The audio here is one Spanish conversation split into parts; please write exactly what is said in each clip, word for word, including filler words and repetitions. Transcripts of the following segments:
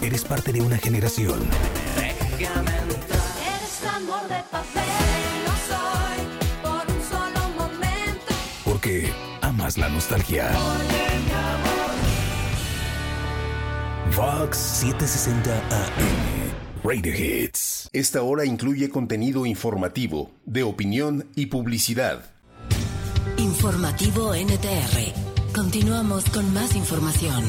Eres parte de una generación. Déjame entrar. Eres amor de papel, no soy por un solo momento. Porque amas la nostalgia. Oye, mi amor. Vox setecientos sesenta A M. Radio Hits. Esta hora incluye contenido informativo, de opinión y publicidad. Informativo N T R. Continuamos con más información.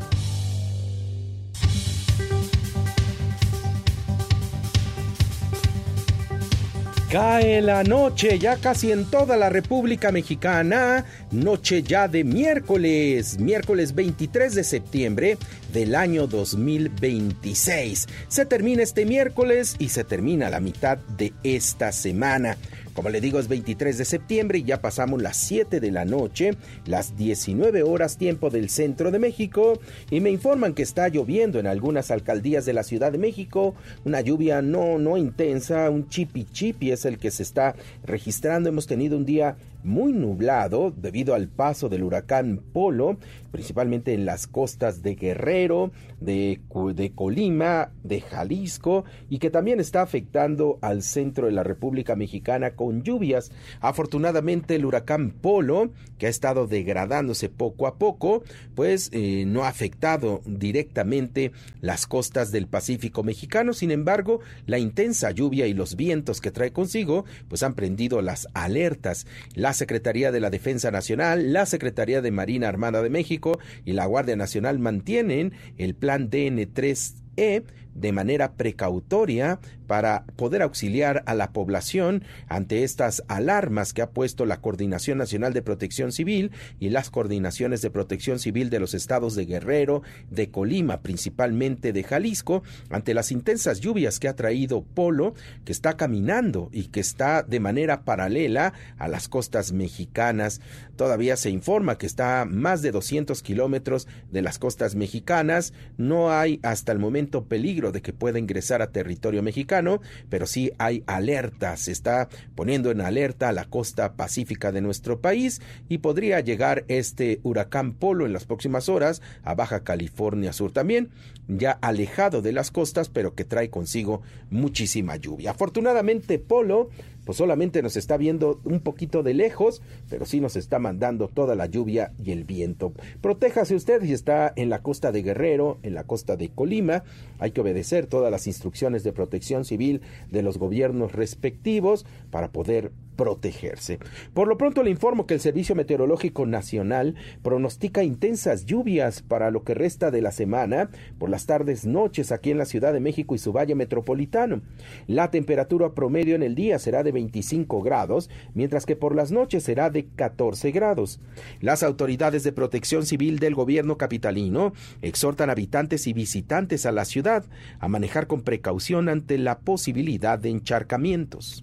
Cae la noche, ya casi en toda la República Mexicana, noche ya de miércoles, miércoles veintitrés de septiembre del año dos mil veintiséis. Se termina este miércoles y se termina la mitad de esta semana. Como le digo, es veintitrés de septiembre y ya pasamos las siete de la noche, las diecinueve horas tiempo del centro de México, y me informan que está lloviendo en algunas alcaldías de la Ciudad de México, una lluvia no, no intensa, un chipi chipi es el que se está registrando. Hemos tenido un día muy nublado debido al paso del huracán Polo, principalmente en las costas de Guerrero, de, de Colima, de Jalisco, y que también está afectando al centro de la República Mexicana con lluvias. Afortunadamente el huracán Polo, que ha estado degradándose poco a poco, pues eh, no ha afectado directamente las costas del Pacífico mexicano. Sin embargo, la intensa lluvia y los vientos que trae consigo, pues han prendido las alertas. La Secretaría de la Defensa Nacional, la Secretaría de Marina Armada de México y la Guardia Nacional mantienen el plan D N tres E de manera precautoria para poder auxiliar a la población ante estas alarmas que ha puesto la Coordinación Nacional de Protección Civil y las coordinaciones de protección civil de los estados de Guerrero, de Colima, principalmente de Jalisco, ante las intensas lluvias que ha traído Polo, que está caminando y que está de manera paralela a las costas mexicanas. Todavía se informa que está a más de doscientos kilómetros de las costas mexicanas. No hay hasta el momento peligro de que pueda ingresar a territorio mexicano, pero sí hay alerta. Se está poniendo en alerta a la costa pacífica de nuestro país y podría llegar este huracán Polo en las próximas horas a Baja California Sur, también ya alejado de las costas, pero que trae consigo muchísima lluvia. Afortunadamente Polo pues solamente nos está viendo un poquito de lejos, pero sí nos está mandando toda la lluvia y el viento. Protéjase usted si está en la costa de Guerrero, en la costa de Colima. Hay que obedecer todas las instrucciones de protección civil de los gobiernos respectivos para poder protegerse. Por lo pronto le informo que el Servicio Meteorológico Nacional pronostica intensas lluvias para lo que resta de la semana, por las tardes noches aquí en la Ciudad de México y su valle metropolitano. La temperatura promedio en el día será de veinticinco grados, mientras que por las noches será de catorce grados. Las autoridades de protección civil del gobierno capitalino exhortan a habitantes y visitantes a la ciudad a manejar con precaución ante la posibilidad de encharcamientos.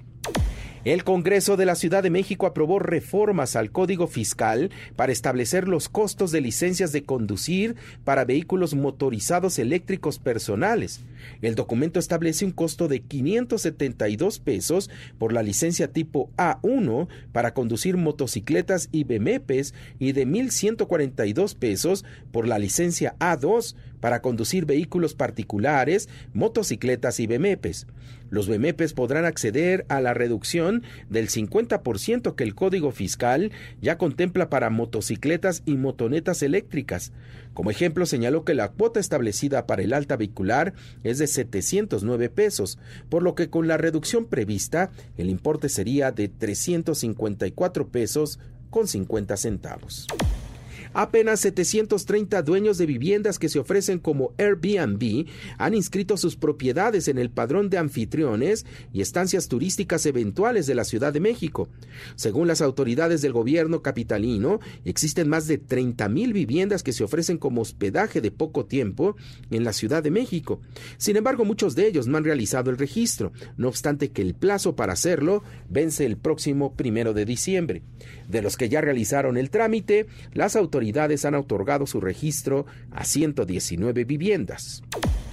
El Congreso de la Ciudad de México aprobó reformas al Código Fiscal para establecer los costos de licencias de conducir para vehículos motorizados eléctricos personales. El documento establece un costo de quinientos setenta y dos pesos por la licencia tipo A uno para conducir motocicletas y B M Ps y de mil ciento cuarenta y dos pesos por la licencia A dos para conducir vehículos particulares, motocicletas y B M Ps. Los B M Ps podrán acceder a la reducción del cincuenta por ciento que el Código Fiscal ya contempla para motocicletas y motonetas eléctricas. Como ejemplo, señaló que la cuota establecida para el alta vehicular es de setecientos nueve pesos, por lo que con la reducción prevista, el importe sería de trescientos cincuenta y cuatro pesos con cincuenta centavos. Apenas setecientos treinta dueños de viviendas que se ofrecen como Airbnb han inscrito sus propiedades en el padrón de anfitriones y estancias turísticas eventuales de la Ciudad de México. Según las autoridades del gobierno capitalino, existen más de treinta mil viviendas que se ofrecen como hospedaje de poco tiempo en la Ciudad de México. Sin embargo, muchos de ellos no han realizado el registro, no obstante que el plazo para hacerlo vence el próximo primero de diciembre. De los que ya realizaron el trámite, las autoridades han otorgado su registro a ciento diecinueve viviendas.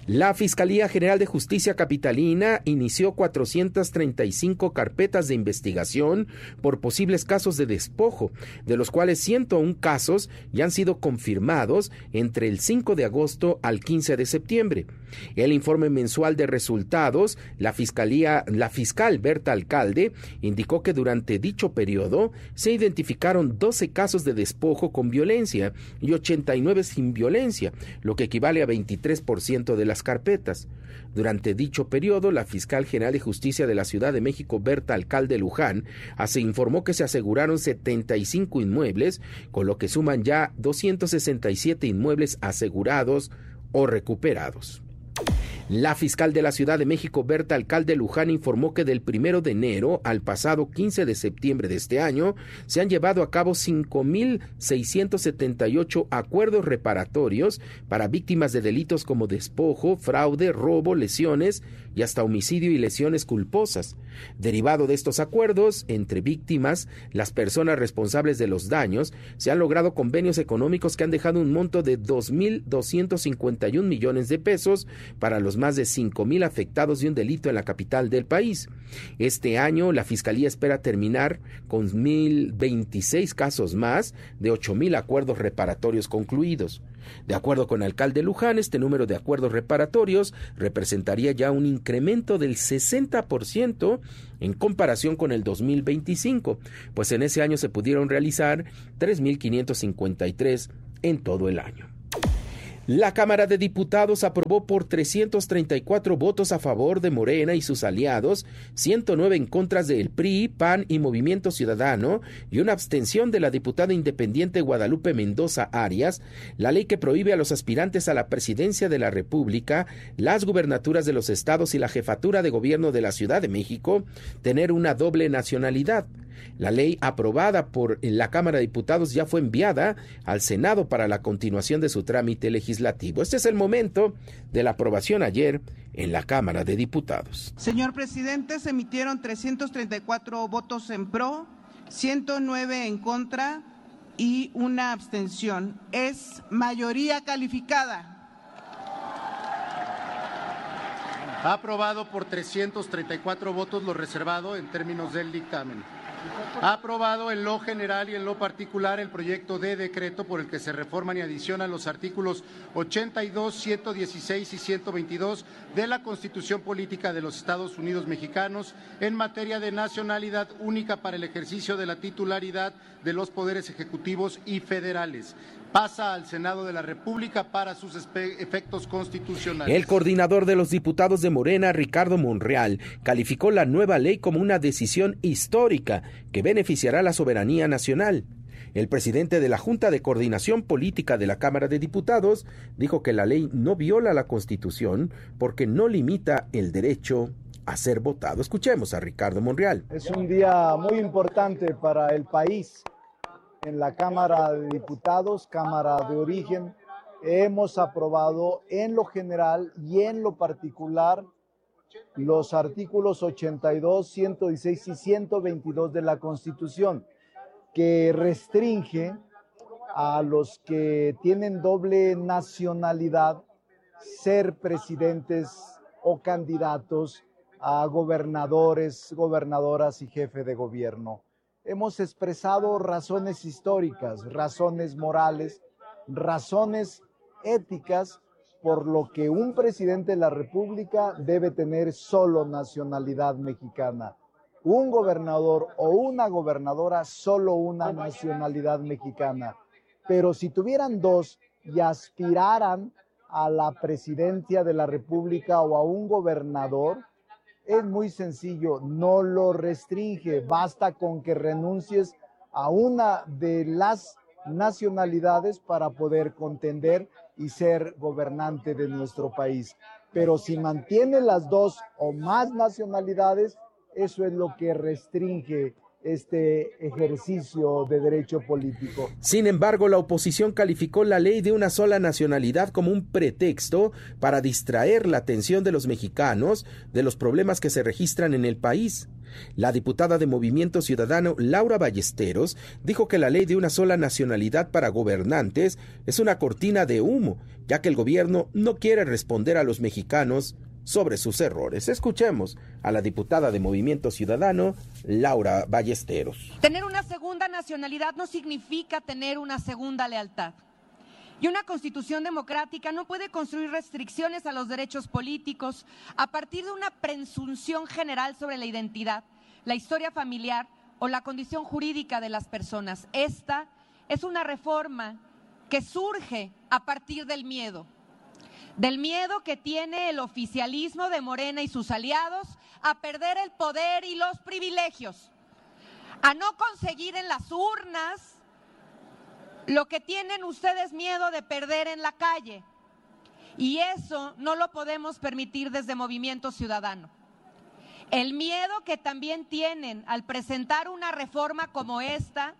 La Fiscalía General de Justicia Capitalina inició cuatrocientas treinta y cinco carpetas de investigación por posibles casos de despojo, de los cuales ciento uno casos ya han sido confirmados entre el cinco de agosto al quince de septiembre. El informe mensual de resultados, la Fiscalía, la fiscal Berta Alcalde indicó que durante dicho periodo se identificaron doce casos de despojo con violencia y ochenta y nueve sin violencia, lo que equivale a veintitrés por ciento de las carpetas. Durante dicho periodo, la fiscal general de justicia de la Ciudad de México, Berta Alcalde Luján, se informó que se aseguraron setenta y cinco inmuebles, con lo que suman ya doscientos sesenta y siete inmuebles asegurados o recuperados. La fiscal de la Ciudad de México, Berta Alcalde Luján, informó que del primero de enero al pasado quince de septiembre de este año se han llevado a cabo cinco mil seiscientos setenta y ocho acuerdos reparatorios para víctimas de delitos como despojo, fraude, robo, lesiones y hasta homicidio y lesiones culposas. Derivado de estos acuerdos entre víctimas, las personas responsables de los daños, se han logrado convenios económicos que han dejado un monto de dos mil doscientos cincuenta y un millones de pesos para los más de cinco mil afectados de un delito en la capital del país. Este año, la Fiscalía espera terminar con mil veintiséis casos más de ocho mil acuerdos reparatorios concluidos. De acuerdo con el alcalde Luján, este número de acuerdos reparatorios representaría ya un incremento del sesenta por ciento en comparación con el dos mil veinticinco, pues en ese año se pudieron realizar tres mil quinientos cincuenta y tres en todo el año. La Cámara de Diputados aprobó por trescientos treinta y cuatro votos a favor de Morena y sus aliados, ciento nueve en contra del P R I, P A N y Movimiento Ciudadano y una abstención de la diputada independiente Guadalupe Mendoza Arias, la ley que prohíbe a los aspirantes a la presidencia de la República, las gubernaturas de los estados y la jefatura de gobierno de la Ciudad de México tener una doble nacionalidad. La ley aprobada por la Cámara de Diputados ya fue enviada al Senado para la continuación de su trámite legislativo. Este es el momento de la aprobación ayer en la Cámara de Diputados. Señor presidente, se emitieron trescientos treinta y cuatro votos en pro, ciento nueve en contra y una abstención. Es mayoría calificada. Ha aprobado por trescientos treinta y cuatro votos lo reservado en términos del dictamen. Ha aprobado en lo general y en lo particular el proyecto de decreto por el que se reforman y adicionan los artículos ochenta y dos, ciento dieciséis y ciento veintidós de la Constitución Política de los Estados Unidos Mexicanos en materia de nacionalidad única para el ejercicio de la titularidad de los poderes ejecutivos y federales. Pasa al Senado de la República para sus efectos constitucionales. El coordinador de los diputados de Morena, Ricardo Monreal, calificó la nueva ley como una decisión histórica que beneficiará a la soberanía nacional. El presidente de la Junta de Coordinación Política de la Cámara de Diputados dijo que la ley no viola la Constitución porque no limita el derecho a ser votado. Escuchemos a Ricardo Monreal. Es un día muy importante para el país. En la Cámara de Diputados, Cámara de Origen, hemos aprobado en lo general y en lo particular los artículos ochenta y dos, ciento dieciséis y ciento veintidós de la Constitución, que restringe a los que tienen doble nacionalidad ser presidentes o candidatos a gobernadores, gobernadoras y jefe de gobierno. Hemos expresado razones históricas, razones morales, razones éticas por lo que un presidente de la República debe tener solo nacionalidad mexicana. Un gobernador o una gobernadora, solo una nacionalidad mexicana. Pero si tuvieran dos y aspiraran a la presidencia de la República o a un gobernador, es muy sencillo, no lo restringe, basta con que renuncies a una de las nacionalidades para poder contender y ser gobernante de nuestro país. Pero si mantiene las dos o más nacionalidades, eso es lo que restringe este ejercicio de derecho político. Sin embargo, la oposición calificó la ley de una sola nacionalidad como un pretexto para distraer la atención de los mexicanos de los problemas que se registran en el país. La diputada de Movimiento Ciudadano, Laura Ballesteros, dijo que la ley de una sola nacionalidad para gobernantes es una cortina de humo, ya que el gobierno no quiere responder a los mexicanos sobre sus errores. Escuchemos a la diputada de Movimiento Ciudadano, Laura Ballesteros. Tener una segunda nacionalidad no significa tener una segunda lealtad. Y una constitución democrática no puede construir restricciones a los derechos políticos a partir de una presunción general sobre la identidad, la historia familiar o la condición jurídica de las personas. Esta es una reforma que surge a partir del miedo, del miedo que tiene el oficialismo de Morena y sus aliados a perder el poder y los privilegios, a no conseguir en las urnas lo que tienen ustedes miedo de perder en la calle. Y eso no lo podemos permitir desde Movimiento Ciudadano. El miedo que también tienen al presentar una reforma como esta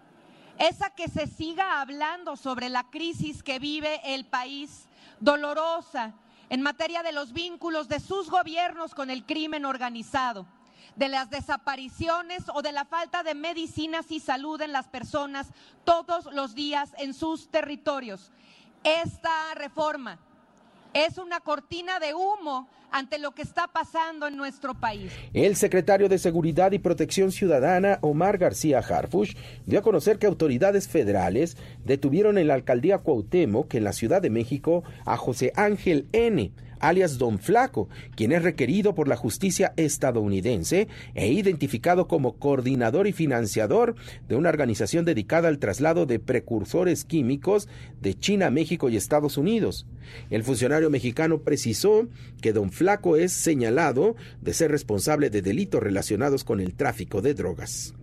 es a que se siga hablando sobre la crisis que vive el país, dolorosa en materia de los vínculos de sus gobiernos con el crimen organizado, de las desapariciones o de la falta de medicinas y salud en las personas todos los días en sus territorios. Esta reforma es una cortina de humo ante lo que está pasando en nuestro país. El secretario de Seguridad y Protección Ciudadana, Omar García Harfuch, dio a conocer que autoridades federales detuvieron en la alcaldía Cuauhtémoc, en la Ciudad de México, a José Ángel N., alias Don Flaco, quien es requerido por la justicia estadounidense e identificado como coordinador y financiador de una organización dedicada al traslado de precursores químicos de China, México y Estados Unidos. El funcionario mexicano precisó que Don Flaco es señalado de ser responsable de delitos relacionados con el tráfico de drogas.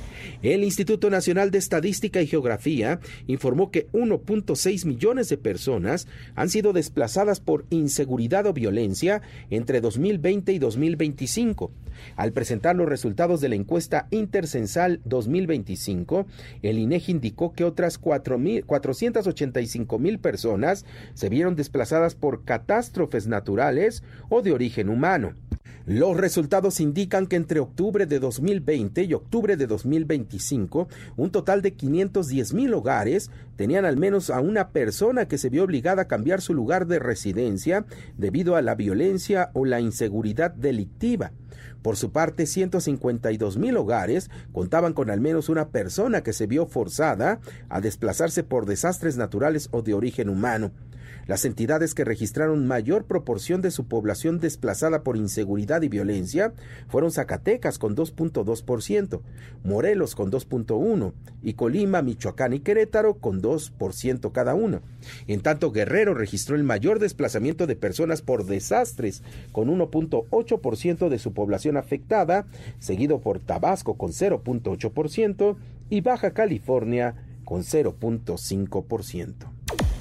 El Instituto Nacional de Estadística y Geografía informó que uno punto seis millones de personas han sido desplazadas por inseguridad o violencia entre dos mil veinte y dos mil veinticinco. Al presentar los resultados de la encuesta intercensal dos mil veinticinco, el INEGI indicó que otras cuatrocientas ochenta y cinco mil personas se vieron desplazadas por catástrofes naturales o de origen humano. Los resultados indican que entre octubre de dos mil veinte y octubre de dos mil veinticinco, un total de quinientos diez mil hogares tenían al menos a una persona que se vio obligada a cambiar su lugar de residencia debido a la violencia o la inseguridad delictiva. Por su parte, ciento cincuenta y dos mil hogares contaban con al menos una persona que se vio forzada a desplazarse por desastres naturales o de origen humano. Las entidades que registraron mayor proporción de su población desplazada por inseguridad y violencia fueron Zacatecas con dos punto dos por ciento, Morelos con dos punto uno por ciento y Colima, Michoacán y Querétaro con dos por ciento cada uno. En tanto, Guerrero registró el mayor desplazamiento de personas por desastres con uno punto ocho por ciento de su población afectada, seguido por Tabasco con cero punto ocho por ciento y Baja California con cero punto cinco por ciento.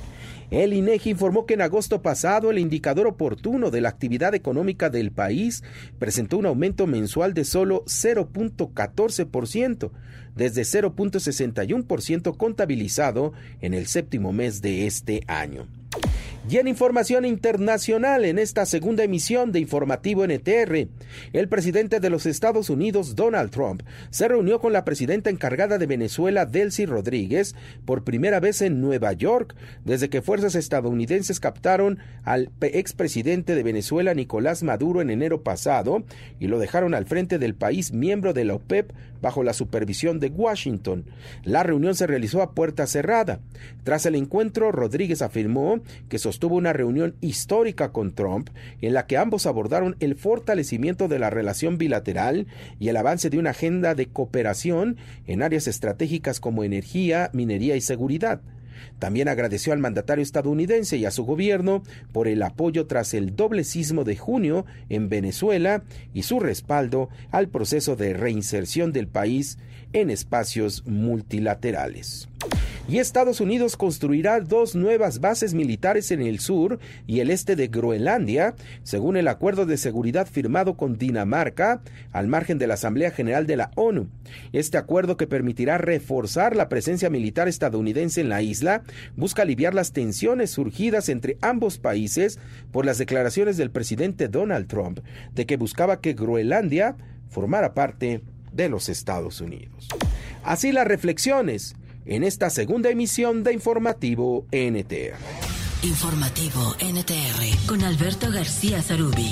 El INEGI informó que en agosto pasado el indicador oportuno de la actividad económica del país presentó un aumento mensual de solo cero punto catorce por ciento, desde cero punto sesenta y uno por ciento contabilizado en el séptimo mes de este año. Y en información internacional, en esta segunda emisión de Informativo N T R, el presidente de los Estados Unidos, Donald Trump, se reunió con la presidenta encargada de Venezuela, Delcy Rodríguez, por primera vez en Nueva York, desde que fuerzas estadounidenses captaron al expresidente de Venezuela, Nicolás Maduro, en enero pasado, y lo dejaron al frente del país miembro de la OPEP bajo la supervisión de Washington. La reunión se realizó a puerta cerrada. Tras el encuentro, Rodríguez afirmó que sostuvo una reunión histórica con Trump en la que ambos abordaron el fortalecimiento de la relación bilateral y el avance de una agenda de cooperación en áreas estratégicas como energía, minería y seguridad. También agradeció al mandatario estadounidense y a su gobierno por el apoyo tras el doble sismo de junio en Venezuela y su respaldo al proceso de reinserción del país en espacios multilaterales. Y Estados Unidos construirá dos nuevas bases militares en el sur y el este de Groenlandia, según el acuerdo de seguridad firmado con Dinamarca al margen de la Asamblea General de la ONU. Este acuerdo, que permitirá reforzar la presencia militar estadounidense en la isla, busca aliviar las tensiones surgidas entre ambos países por las declaraciones del presidente Donald Trump de que buscaba que Groenlandia formara parte de los Estados Unidos. Así las reflexiones en esta segunda emisión de Informativo N T R. Informativo N T R con Alberto García Zarubi.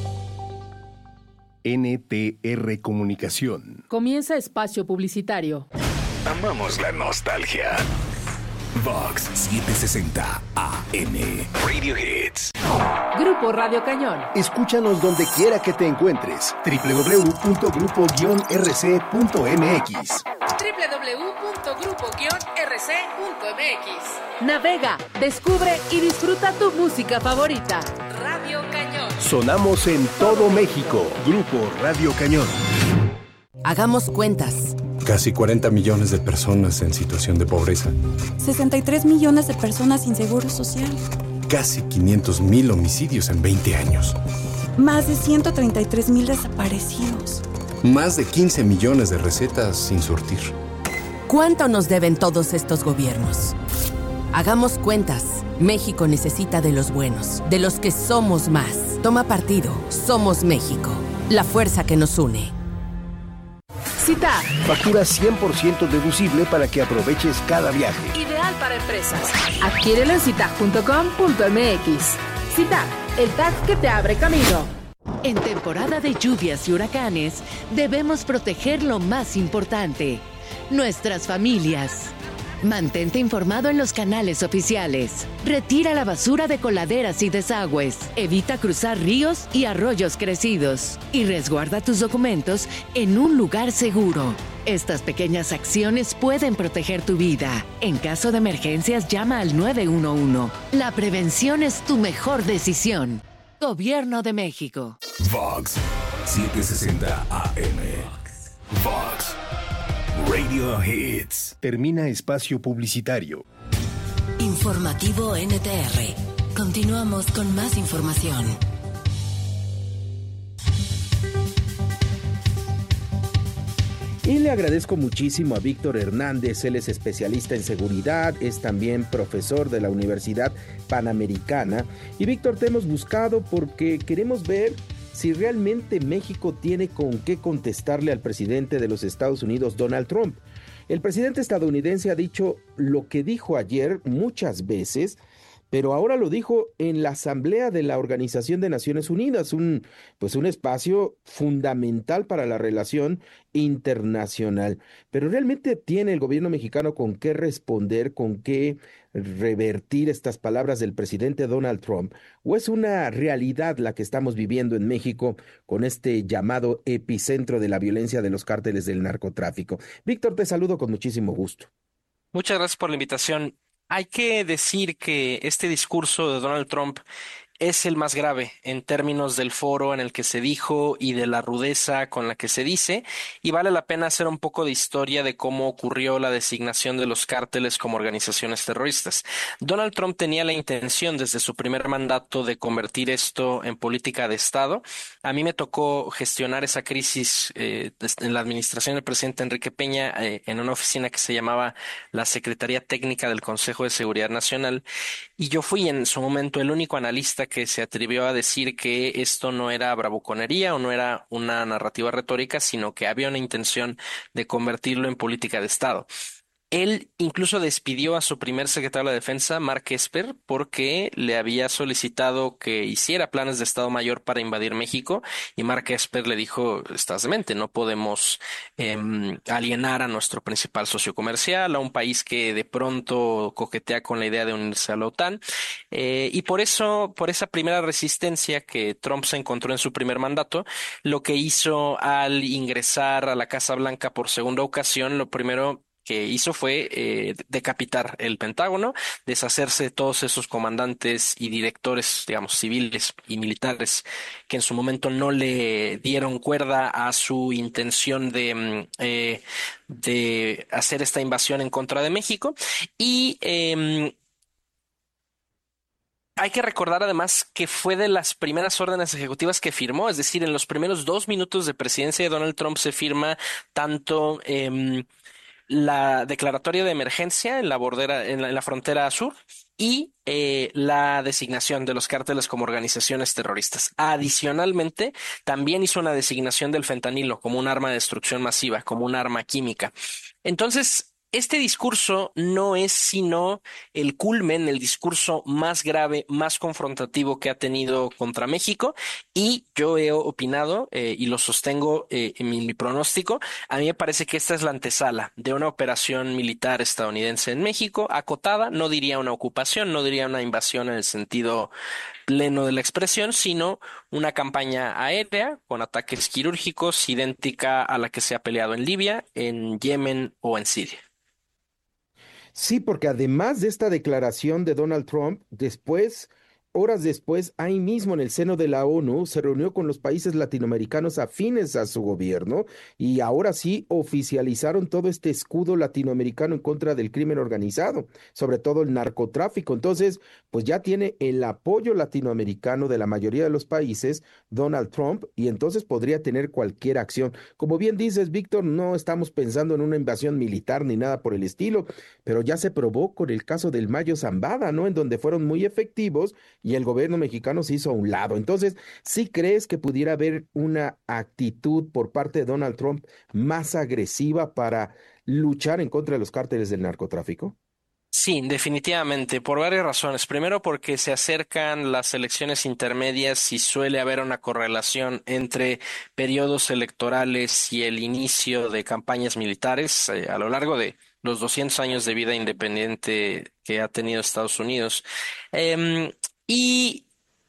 N T R Comunicación. Comienza espacio publicitario. Amamos la nostalgia. Vox setecientos sesenta A M Radio Hits. Grupo Radio Cañón. Escúchanos donde quiera que te encuentres. doble u doble u doble u punto grupo guion r c punto m x. doble u doble u doble u punto grupo guion r c punto m x. Navega, descubre y disfruta tu música favorita. Radio Cañón. Sonamos en todo México. Grupo Radio Cañón. Hagamos cuentas. Casi cuarenta millones de personas en situación de pobreza. sesenta y tres millones de personas sin seguro social. Casi quinientos mil homicidios en veinte años. Más de ciento treinta y tres mil desaparecidos. Más de quince millones de recetas sin surtir. ¿Cuánto nos deben todos estos gobiernos? Hagamos cuentas. México necesita de los buenos, de los que somos más. Toma partido. Somos México. La fuerza que nos une. CITAD. Factura cien por ciento deducible para que aproveches cada viaje. Ideal para empresas. Adquiérelo en citag punto com punto m x. CITAD, el tag que te abre camino. En temporada de lluvias y huracanes, debemos proteger lo más importante: nuestras familias. Mantente informado en los canales oficiales. Retira la basura de coladeras y desagües. Evita cruzar ríos y arroyos crecidos. Y resguarda tus documentos en un lugar seguro. Estas pequeñas acciones pueden proteger tu vida. En caso de emergencias, llama al nueve uno uno. La prevención es tu mejor decisión. Gobierno de México. Vox setecientos sesenta A M. Vox Radio Hits. Termina espacio publicitario. Informativo N T R. Continuamos con más información. Y le agradezco muchísimo a Víctor Hernández. Él es especialista en seguridad, es también profesor de la Universidad Panamericana. Y Víctor, te hemos buscado porque queremos ver si realmente México tiene con qué contestarle al presidente de los Estados Unidos, Donald Trump. El presidente estadounidense ha dicho lo que dijo ayer muchas veces, pero ahora lo dijo en la Asamblea de la Organización de Naciones Unidas, un, pues un espacio fundamental para la relación internacional. Pero ¿realmente tiene el gobierno mexicano con qué responder, con qué revertir estas palabras del presidente Donald Trump? ¿O es una realidad la que estamos viviendo en México con este llamado epicentro de la violencia de los cárteles del narcotráfico? Víctor, te saludo con muchísimo gusto. Muchas gracias por la invitación. Hay que decir que este discurso de Donald Trump es el más grave en términos del foro en el que se dijo y de la rudeza con la que se dice, y vale la pena hacer un poco de historia de cómo ocurrió la designación de los cárteles como organizaciones terroristas. Donald Trump tenía la intención desde su primer mandato de convertir esto en política de Estado. A mí me tocó gestionar esa crisis eh, en la administración del presidente Enrique Peña eh, en una oficina que se llamaba la Secretaría Técnica del Consejo de Seguridad Nacional, y yo fui en su momento el único analista que se atrevió a decir que esto no era bravuconería o no era una narrativa retórica, sino que había una intención de convertirlo en política de Estado. Él incluso despidió a su primer secretario de Defensa, Mark Esper, porque le había solicitado que hiciera planes de Estado Mayor para invadir México, y Mark Esper le dijo: estás demente, no podemos eh, alienar a nuestro principal socio comercial, a un país que de pronto coquetea con la idea de unirse a la OTAN. Eh, y por eso, por esa primera resistencia que Trump se encontró en su primer mandato, lo que hizo al ingresar a la Casa Blanca por segunda ocasión, lo primero que hizo fue eh, decapitar el Pentágono, deshacerse de todos esos comandantes y directores, digamos, civiles y militares que en su momento no le dieron cuerda a su intención de, mm, eh, de hacer esta invasión en contra de México. Y em, hay que recordar además que fue de las primeras órdenes ejecutivas que firmó, es decir, en los primeros dos minutos de presidencia de Donald Trump se firma tanto em, la declaratoria de emergencia en la bordera, en la, en la frontera sur y eh, la designación de los cárteles como organizaciones terroristas. Adicionalmente, también hizo una designación del fentanilo como un arma de destrucción masiva, como un arma química. Entonces, este discurso no es sino el culmen, el discurso más grave, más confrontativo que ha tenido contra México, y yo he opinado eh, y lo sostengo eh, en mi, mi pronóstico. A mí me parece que esta es la antesala de una operación militar estadounidense en México, acotada, no diría una ocupación, no diría una invasión en el sentido pleno de la expresión, sino una campaña aérea con ataques quirúrgicos idéntica a la que se ha peleado en Libia, en Yemen o en Siria. Sí, porque además de esta declaración de Donald Trump, después, horas después, ahí mismo en el seno de la ONU, se reunió con los países latinoamericanos afines a su gobierno y ahora sí oficializaron todo este escudo latinoamericano en contra del crimen organizado, sobre todo el narcotráfico. Entonces, pues ya tiene el apoyo latinoamericano de la mayoría de los países, Donald Trump, y entonces podría tener cualquier acción. Como bien dices, Víctor, no estamos pensando en una invasión militar ni nada por el estilo, pero ya se probó con el caso del Mayo Zambada, ¿no? En donde fueron muy efectivos y el gobierno mexicano se hizo a un lado. Entonces, ¿sí crees que pudiera haber una actitud por parte de Donald Trump más agresiva para luchar en contra de los cárteles del narcotráfico? Sí, definitivamente, por varias razones. Primero, porque se acercan las elecciones intermedias y suele haber una correlación entre periodos electorales y el inicio de campañas militares eh, a lo largo de los doscientos años de vida independiente que ha tenido Estados Unidos. Em, y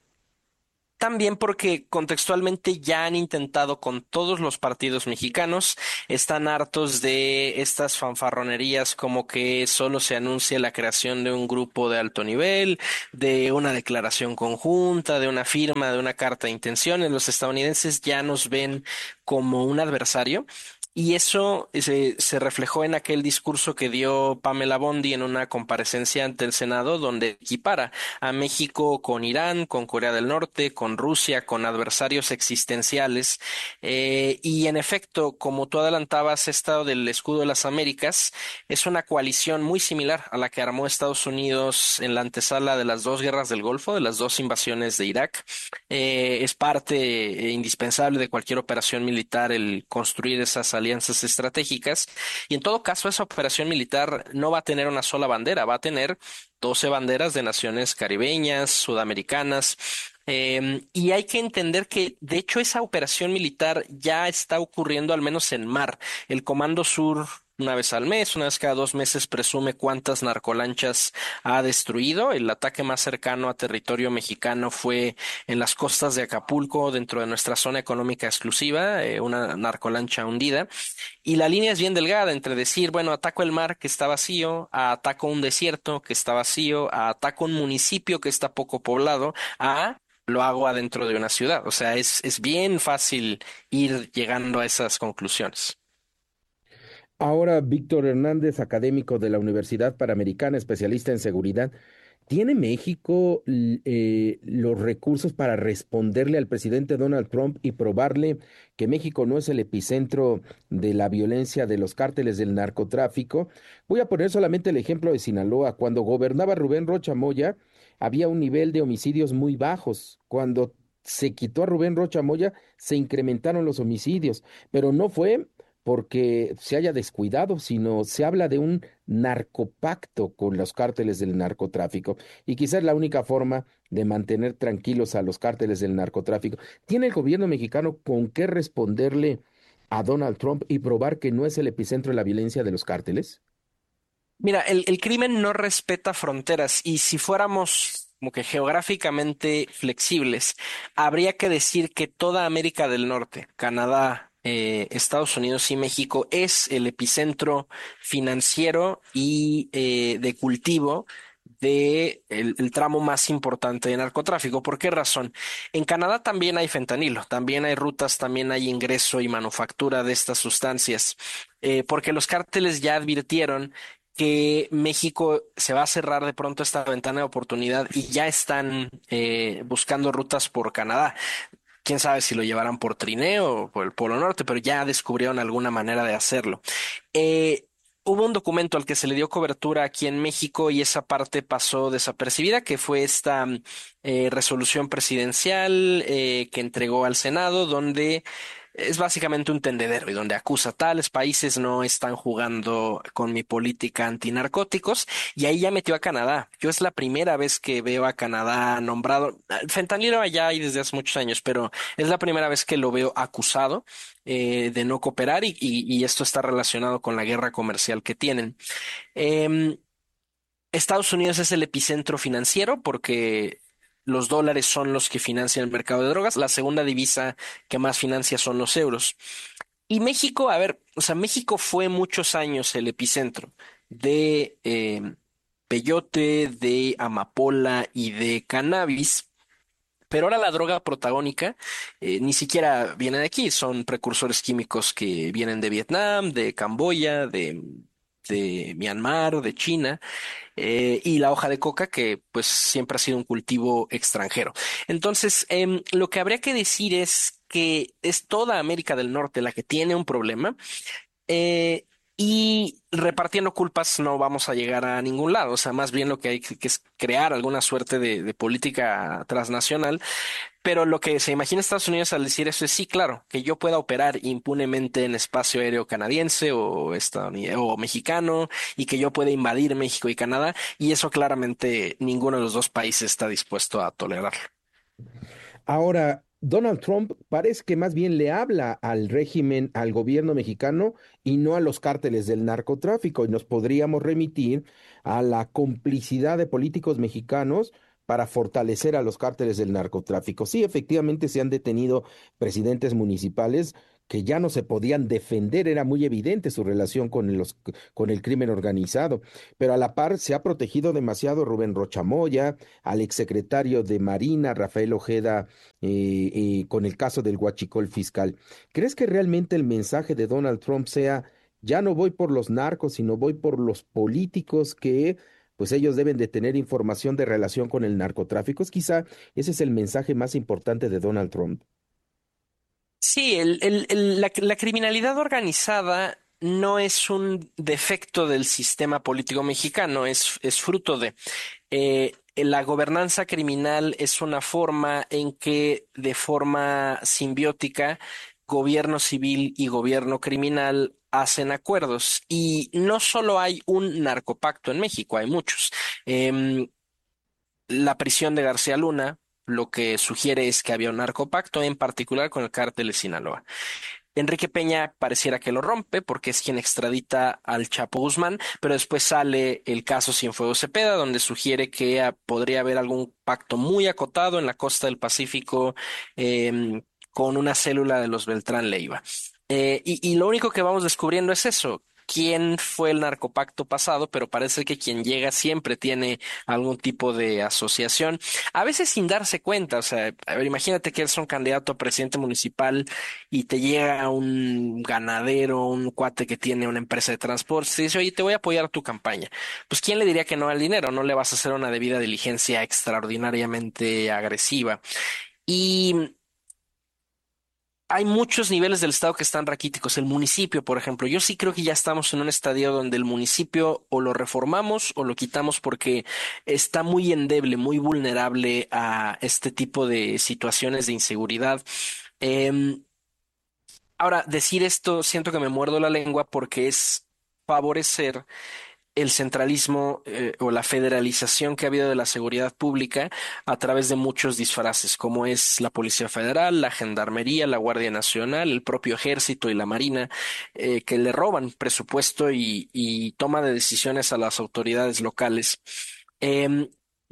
también porque contextualmente ya han intentado con todos los partidos mexicanos, están hartos de estas fanfarronerías como que solo se anuncia la creación de un grupo de alto nivel, de una declaración conjunta, de una firma, de una carta de intenciones. Los estadounidenses ya nos ven como un adversario. Y eso se, se reflejó en aquel discurso que dio Pamela Bondi en una comparecencia ante el Senado, donde equipara a México con Irán, con Corea del Norte, con Rusia, con adversarios existenciales. Eh, y en efecto, como tú adelantabas, esta del Escudo de las Américas es una coalición muy similar a la que armó Estados Unidos en la antesala de las dos guerras del Golfo, de las dos invasiones de Irak. Eh, es parte eh, indispensable de cualquier operación militar el construir esas alianzas estratégicas, y en todo caso esa operación militar no va a tener una sola bandera, va a tener doce banderas de naciones caribeñas, sudamericanas, eh, y hay que entender que de hecho esa operación militar ya está ocurriendo al menos en mar. El Comando Sur una vez al mes, una vez cada dos meses, presume cuántas narcolanchas ha destruido. El ataque más cercano a territorio mexicano fue en las costas de Acapulco, dentro de nuestra zona económica exclusiva, eh, una narcolancha hundida. Y la línea es bien delgada entre decir, bueno, ataco el mar que está vacío, a ataco un desierto que está vacío, a ataco un municipio que está poco poblado, a lo hago adentro de una ciudad. O sea, es, es bien fácil ir llegando a esas conclusiones. Ahora, Víctor Hernández, académico de la Universidad Panamericana, especialista en seguridad, ¿tiene México l- eh, los recursos para responderle al presidente Donald Trump y probarle que México no es el epicentro de la violencia de los cárteles del narcotráfico? Voy a poner solamente el ejemplo de Sinaloa. Cuando gobernaba Rubén Rocha Moya, había un nivel de homicidios muy bajos. Cuando se quitó a Rubén Rocha Moya, se incrementaron los homicidios, pero no fue porque se haya descuidado, sino se habla de un narcopacto con los cárteles del narcotráfico. Y quizás la única forma de mantener tranquilos a los cárteles del narcotráfico. ¿Tiene el gobierno mexicano con qué responderle a Donald Trump y probar que no es el epicentro de la violencia de los cárteles? Mira, el, el crimen no respeta fronteras, y si fuéramos como que geográficamente flexibles, habría que decir que toda América del Norte, Canadá, eh, Estados Unidos y México es el epicentro financiero y eh, de cultivo de el, el tramo más importante de narcotráfico. ¿Por qué razón? En Canadá también hay fentanilo, también hay rutas, también hay ingreso y manufactura de estas sustancias, eh, porque los cárteles ya advirtieron que México se va a cerrar de pronto esta ventana de oportunidad y ya están eh, buscando rutas por Canadá. Quién sabe si lo llevarán por trineo o por el Polo Norte, pero ya descubrieron alguna manera de hacerlo. Eh, Hubo un documento al que se le dio cobertura aquí en México y esa parte pasó desapercibida, que fue esta mm, eh, resolución presidencial eh, que entregó al Senado, donde es básicamente un tendedero y donde acusa tales países no están jugando con mi política antinarcóticos y ahí ya metió a Canadá. Yo es la primera vez que veo a Canadá nombrado. El fentanilo allá hay desde hace muchos años, pero es la primera vez que lo veo acusado eh, de no cooperar y, y, y esto está relacionado con la guerra comercial que tienen. Em, Estados Unidos es el epicentro financiero porque los dólares son los que financian el mercado de drogas. La segunda divisa que más financia son los euros. Y México, a ver, o sea, México fue muchos años el epicentro de eh, peyote, de amapola y de cannabis. Pero ahora la droga protagónica eh, ni siquiera viene de aquí, son precursores químicos que vienen de Vietnam, de Camboya, de, de Myanmar, de China, eh, y la hoja de coca que pues siempre ha sido un cultivo extranjero. Entonces, em, lo que habría que decir es que es toda América del Norte la que tiene un problema. Eh, y repartiendo culpas no vamos a llegar a ningún lado. O sea, más bien lo que hay que, que es crear alguna suerte de, de política transnacional. Pero lo que se imagina Estados Unidos al decir eso es sí, claro, que yo pueda operar impunemente en espacio aéreo canadiense o estadounidense o mexicano y que yo pueda invadir México y Canadá. Y eso claramente ninguno de los dos países está dispuesto a tolerar. Ahora, Donald Trump parece que más bien le habla al régimen, al gobierno mexicano y no a los cárteles del narcotráfico. Y nos podríamos remitir a la complicidad de políticos mexicanos para fortalecer a los cárteles del narcotráfico. Sí, efectivamente se han detenido presidentes municipales que ya no se podían defender, era muy evidente su relación con los, con el crimen organizado, pero a la par se ha protegido demasiado Rubén Rochamoya, al exsecretario de Marina, Rafael Ojeda, eh, eh, con el caso del huachicol fiscal. ¿Crees que realmente el mensaje de Donald Trump sea, ya no voy por los narcos, sino voy por los políticos que pues ellos deben de tener información de relación con el narcotráfico? Es quizá ese es el mensaje más importante de Donald Trump. Sí, el, el- el- la, la criminalidad organizada no es un defecto del sistema político mexicano, es, es fruto de eh, la gobernanza criminal es una forma en que de forma simbiótica gobierno civil y gobierno criminal hacen acuerdos. Y no solo hay un narcopacto en México, hay muchos. Em, la prisión de García Luna lo que sugiere es que había un narcopacto, en particular con el cártel de Sinaloa. Enrique Peña pareciera que lo rompe porque es quien extradita al Chapo Guzmán, pero después sale el caso Cienfuegos Cepeda, donde sugiere que ah, podría haber algún pacto muy acotado en la costa del Pacífico em, con una célula de los Beltrán Leiva. Eh, y, y lo único que vamos descubriendo es eso. ¿Quién fue el narcopacto pasado? Pero parece que quien llega siempre tiene algún tipo de asociación, a veces sin darse cuenta. O sea, a ver, imagínate que eres un candidato a presidente municipal y te llega un ganadero, un cuate que tiene una empresa de transporte y dice, oye, te voy a apoyar tu campaña. Pues ¿quién le diría que no al dinero? No le vas a hacer una debida diligencia extraordinariamente agresiva. Y hay muchos niveles del Estado que están raquíticos. El municipio, por ejemplo, yo sí creo que ya estamos en un estadio donde el municipio o lo reformamos o lo quitamos porque está muy endeble, muy vulnerable a este tipo de situaciones de inseguridad. Em, Ahora, decir esto, siento que me muerdo la lengua porque es favorecer el centralismo eh, o la federalización que ha habido de la seguridad pública a través de muchos disfraces, como es la Policía Federal, la Gendarmería, la Guardia Nacional, el propio Ejército y la Marina, eh, que le roban presupuesto y, y toma de decisiones a las autoridades locales. Em,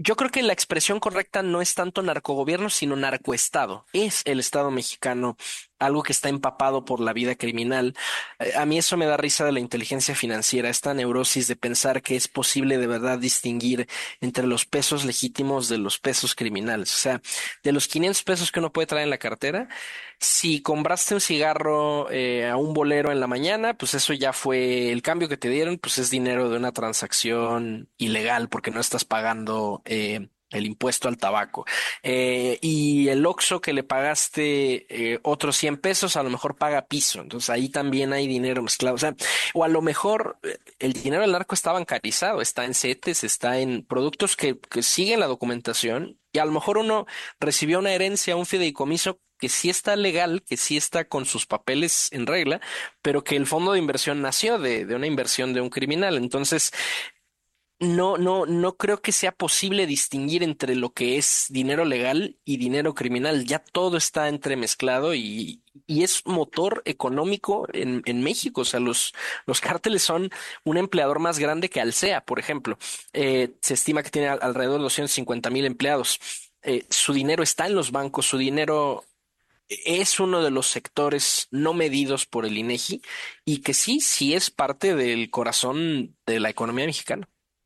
Yo creo que la expresión correcta no es tanto narcogobierno, sino narcoestado. Es el Estado mexicano algo que está empapado por la vida criminal. Eh, A mí eso me da risa de la inteligencia financiera, esta neurosis de pensar que es posible de verdad distinguir entre los pesos legítimos de los pesos criminales. O sea, de los quinientos pesos que uno puede traer en la cartera, si compraste un cigarro eh, a un bolero en la mañana, pues eso ya fue el cambio que te dieron, pues es dinero de una transacción ilegal porque no estás pagando eh, el impuesto al tabaco. Eh, y el Oxxo que le pagaste eh, otros cien pesos, a lo mejor paga piso. Entonces ahí también hay dinero mezclado. O sea, o a lo mejor eh, el dinero del narco está bancarizado, está en CETES, está en productos que, que siguen la documentación. Y a lo mejor uno recibió una herencia, un fideicomiso que sí está legal, que sí está con sus papeles en regla, pero que el fondo de inversión nació de, de una inversión de un criminal. Entonces, no, no, no creo que sea posible distinguir entre lo que es dinero legal y dinero criminal. Ya todo está entremezclado y, y es motor económico en, en México. O sea, los, los cárteles son un empleador más grande que Alsea, por ejemplo. Eh, se estima que tiene al- alrededor de doscientos cincuenta mil empleados. Eh, su dinero está en los bancos, su dinero es uno de los sectores no medidos por el INEGI y que sí, sí es parte del corazón de la economía mexicana.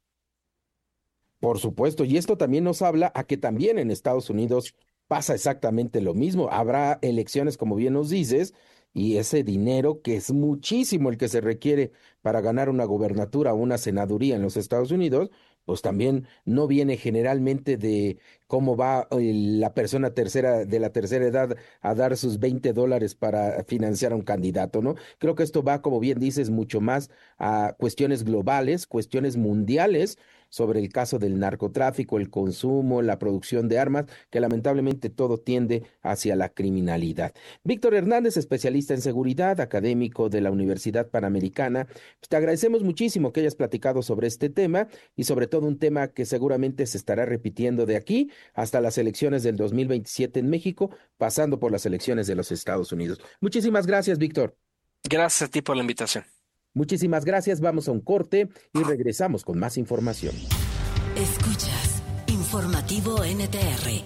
Por supuesto, y esto también nos habla a que también en Estados Unidos pasa exactamente lo mismo. Habrá elecciones, como bien nos dices, y ese dinero, que es muchísimo el que se requiere para ganar una gobernatura o una senaduría en los Estados Unidos, pues también no viene generalmente de cómo va eh, la persona tercera de la tercera edad a dar sus veinte dólares para financiar a un candidato, ¿no? Creo que esto va, como bien dices, mucho más a cuestiones globales, cuestiones mundiales sobre el caso del narcotráfico, el consumo, la producción de armas, que lamentablemente todo tiende hacia la criminalidad. Víctor Hernández, especialista en seguridad, académico de la Universidad Panamericana, pues te agradecemos muchísimo que hayas platicado sobre este tema y sobre todo un tema que seguramente se estará repitiendo de aquí hasta las elecciones del dos mil veintisiete en México, pasando por las elecciones de los Estados Unidos. Muchísimas gracias, Víctor. Gracias a ti por la invitación. Muchísimas gracias. Vamos a un corte y regresamos con más información. Escuchas Informativo N T R.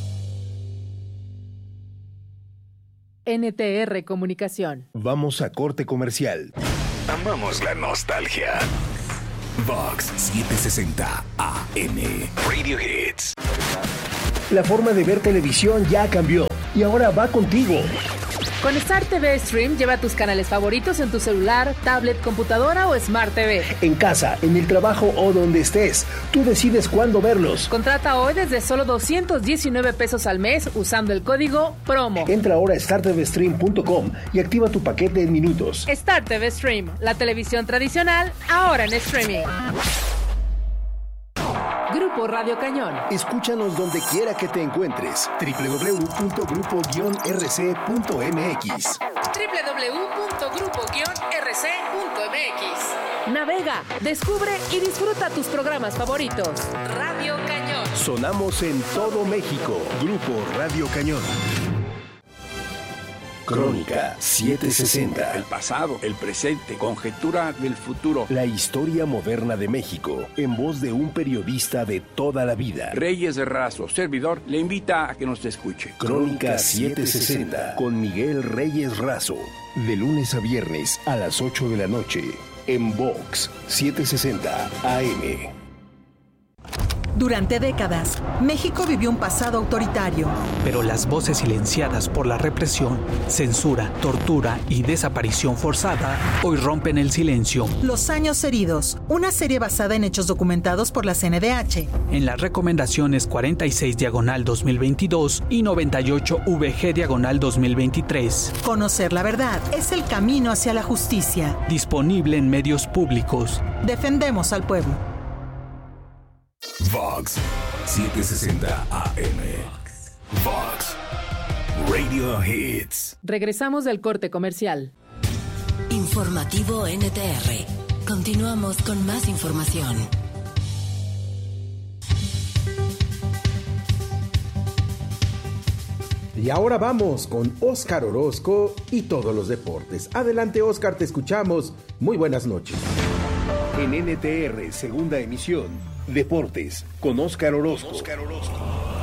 N T R Comunicación. Vamos a corte comercial. Amamos la nostalgia. Vox setecientos sesenta A M. Radio Hits. La forma de ver televisión ya cambió y ahora va contigo. Con Star T V Stream lleva tus canales favoritos en tu celular, tablet, computadora o Smart T V. En casa, en el trabajo o donde estés, tú decides cuándo verlos. Contrata hoy desde solo doscientos diecinueve pesos al mes usando el código PROMO. Entra ahora a star t v stream punto com y activa tu paquete en minutos. Star T V Stream, la televisión tradicional, ahora en streaming. Grupo Radio Cañón. Escúchanos donde quiera que te encuentres. doble u doble u doble u punto grupo guion r c punto m x. doble u doble u doble u punto grupo guion r c punto m x. Navega, descubre y disfruta tus programas favoritos. Radio Cañón. Sonamos en todo México. Grupo Radio Cañón. Crónica setecientos sesenta. El pasado, el presente, conjetura del futuro. La historia moderna de México, en voz de un periodista de toda la vida. Reyes Razo, servidor, le invita a que nos escuche. Crónica setecientos sesenta, con Miguel Reyes Razo. De lunes a viernes a las ocho de la noche, en Vox setecientos sesenta A M. Durante décadas, México vivió un pasado autoritario. Pero las voces silenciadas por la represión, censura, tortura y desaparición forzada hoy rompen el silencio. Los años heridos, una serie basada en hechos documentados por la C N D H. En las recomendaciones cuarenta y seis diagonal dos mil veintidós y noventa y ocho V G diagonal dos mil veintitrés. Conocer la verdad es el camino hacia la justicia. Disponible en medios públicos. Defendemos al pueblo. Vox setecientos sesenta A M. Vox Radio Hits. Regresamos del corte comercial. Informativo N T R. Continuamos con más información. Y ahora vamos con Óscar Orozco y todos los deportes. Adelante, Óscar, te escuchamos. Muy buenas noches. En N T R, segunda emisión, Deportes, con Óscar Orozco. Óscar Orozco.